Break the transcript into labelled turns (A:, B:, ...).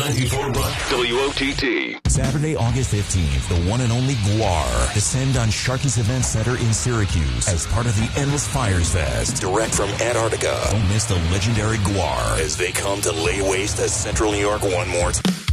A: 94 Buck. WOTT.
B: Saturday, August 15th, the one and only GWAR descend on Sharky's Event Center in Syracuse as part of the Endless Fires Fest, direct from Antarctica. Don't miss the legendary GWAR as they come to lay waste to Central New York one more time.